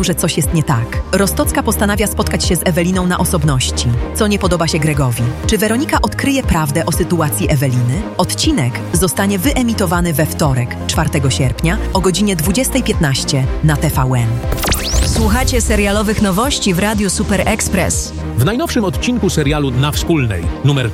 przekonaniu, że coś jest nie tak. Rostocka postanawia spotkać się z Eweliną na osobności, co nie podoba się Gregowi. Czy Weronika odkryje prawdę o sytuacji Eweliny? Odcinek zostanie wyemitowany we wtorek, 4 sierpnia o godzinie 20:15 na TVN. Słuchacie serialowych nowości w Radiu Super Express. W najnowszym odcinku serialu Na Wspólnej, numer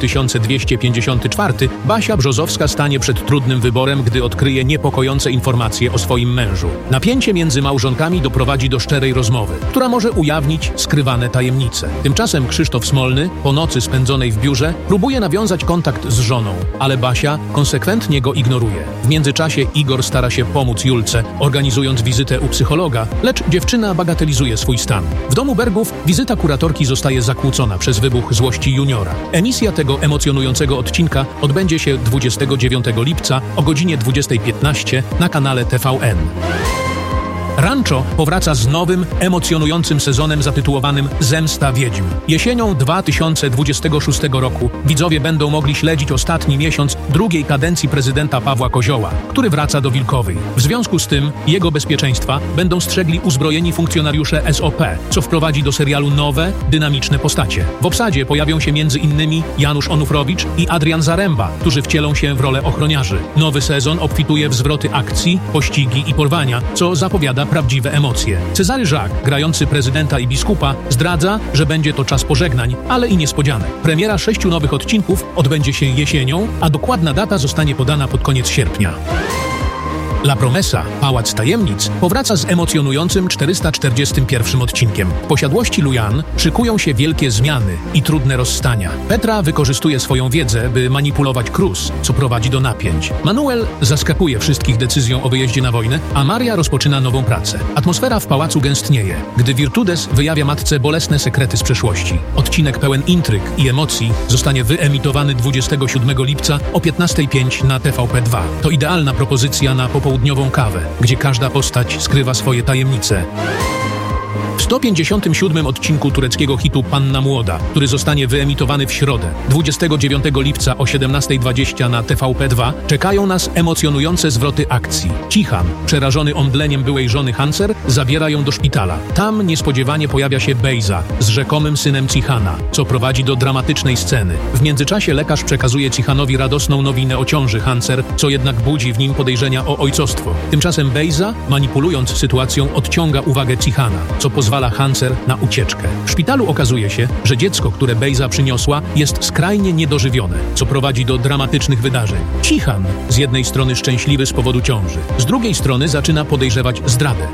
4254, Basia Brzozowska stanie przed trudnym wyborem, gdy odkryje niepokojące informacje o swoim mężu. Napięcie między małżonkami doprowadzi do szczerej rozmowy, która może ujawnić skrywane tajemnice. Tymczasem Krzysztof Smolny, po nocy spędzonej w biurze, próbuje nawiązać kontakt z żoną, ale Basia konsekwentnie go ignoruje. W międzyczasie Igor stara się pomóc Julce, organizując wizytę u psychologa, lecz dziewczyna bagatelizuje swój stan. W domu Bergów wizyta kuratorki zostaje zakłócona przez wybuch złości juniora. Emisja tego emocjonującego odcinka odbędzie się 29 lipca o godzinie 20:15 na kanale TVN. Rancho powraca z nowym, emocjonującym sezonem zatytułowanym Zemsta Wiedźm. Jesienią 2026 roku widzowie będą mogli śledzić ostatni miesiąc drugiej kadencji prezydenta Pawła Kozioła, który wraca do Wilkowej. W związku z tym jego bezpieczeństwa będą strzegli uzbrojeni funkcjonariusze SOP, co wprowadzi do serialu nowe, dynamiczne postacie. W obsadzie pojawią się m.in. Janusz Onufrowicz i Adrian Zaremba, którzy wcielą się w rolę ochroniarzy. Nowy sezon obfituje w zwroty akcji, pościgi i porwania, co zapowiada prawdziwe emocje. Cezary Żak, grający prezydenta i biskupa, zdradza, że będzie to czas pożegnań, ale i niespodzianek. Premiera 6 nowych odcinków odbędzie się jesienią, a dokładna data zostanie podana pod koniec sierpnia. La Promesa, Pałac Tajemnic, powraca z emocjonującym 441 odcinkiem. W posiadłości Lujan szykują się wielkie zmiany i trudne rozstania. Petra wykorzystuje swoją wiedzę, by manipulować Cruz, co prowadzi do napięć. Manuel zaskakuje wszystkich decyzją o wyjeździe na wojnę, a Maria rozpoczyna nową pracę. Atmosfera w pałacu gęstnieje, gdy Virtudes wyjawia matce bolesne sekrety z przeszłości. Odcinek pełen intryg i emocji zostanie wyemitowany 27 lipca o 15:05 na TVP2. To idealna propozycja na popołudniową kawę, gdzie każda postać skrywa swoje tajemnice. W 157 odcinku tureckiego hitu Panna Młoda, który zostanie wyemitowany w środę, 29 lipca o 17:20 na TVP2, czekają nas emocjonujące zwroty akcji. Cichan, przerażony omdleniem byłej żony Hanser, zabiera ją do szpitala. Tam niespodziewanie pojawia się Bejza z rzekomym synem Cichana, co prowadzi do dramatycznej sceny. W międzyczasie lekarz przekazuje Cichanowi radosną nowinę o ciąży Hanser, co jednak budzi w nim podejrzenia o ojcostwo. Tymczasem Bejza, manipulując sytuacją, odciąga uwagę Cichana, co pozwala Hanser na ucieczkę. W szpitalu okazuje się, że dziecko, które Bejza przyniosła, jest skrajnie niedożywione, co prowadzi do dramatycznych wydarzeń. Cichan z jednej strony szczęśliwy z powodu ciąży, z drugiej strony zaczyna podejrzewać zdradę.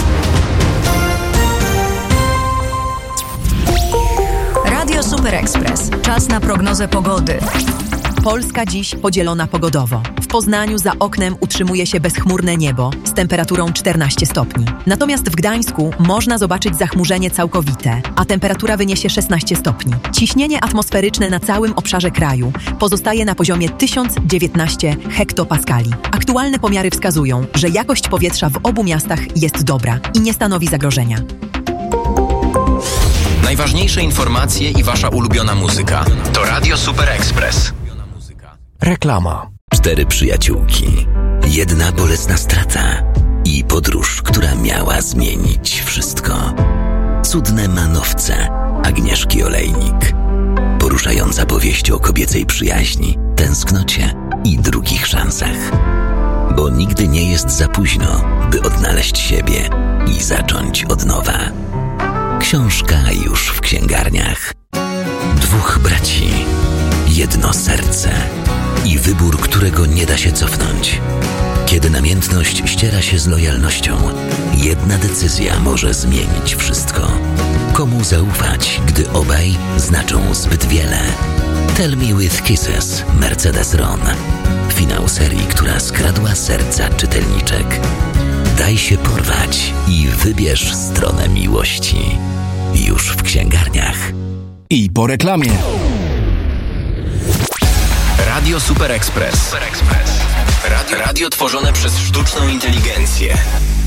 Radio Super Express. Czas na prognozę pogody. Polska dziś podzielona pogodowo. W Poznaniu za oknem utrzymuje się bezchmurne niebo z temperaturą 14 stopni. Natomiast w Gdańsku można zobaczyć zachmurzenie całkowite, a temperatura wyniesie 16 stopni. Ciśnienie atmosferyczne na całym obszarze kraju pozostaje na poziomie 1019 hektopaskali. Aktualne pomiary wskazują, że jakość powietrza w obu miastach jest dobra i nie stanowi zagrożenia. Najważniejsze informacje i wasza ulubiona muzyka to Radio Super Express. Reklama. 4 przyjaciółki, jedna bolesna strata i podróż, która miała zmienić wszystko. Cudne manowce Agnieszki Olejnik. Poruszająca powieść o kobiecej przyjaźni, tęsknocie i drugich szansach. Bo nigdy nie jest za późno, by odnaleźć siebie i zacząć od nowa. Książka już w księgarniach. 2 braci, jedno serce i wybór, którego nie da się cofnąć. Kiedy namiętność ściera się z lojalnością, jedna decyzja może zmienić wszystko. Komu zaufać, gdy obaj znaczą zbyt wiele? Tell Me With Kisses, Mercedes Ron. Finał serii, która skradła serca czytelniczek. Daj się porwać i wybierz stronę miłości. Już w księgarniach. I po reklamie. Radio Super Express. Radio tworzone przez sztuczną inteligencję.